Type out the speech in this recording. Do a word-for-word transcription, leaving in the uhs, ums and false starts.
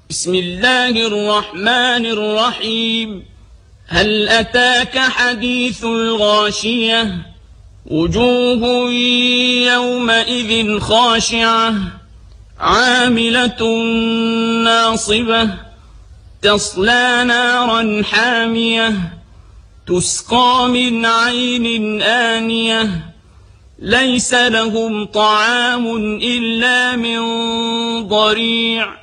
بسم الله الرحمن الرحيم. هل أتاك حديث الغاشية؟ وجوه يومئذ خاشعة عاملة ناصبة تصلى نارا حامية تسقى من عين آنية ليس لهم طعام إلا من ضريع